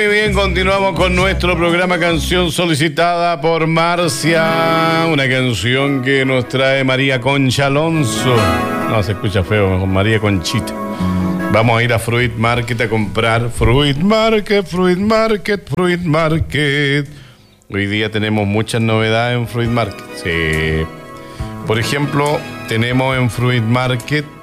Muy bien, continuamos con nuestro programa Canción solicitada por Marcia. Una canción que nos trae María Concha Alonso. No, se escucha feo, con María Conchita. Vamos a ir a Fruit Market a comprar. Fruit Market. Hoy día tenemos muchas novedades en Fruit Market. Sí. Por ejemplo, tenemos en Fruit Market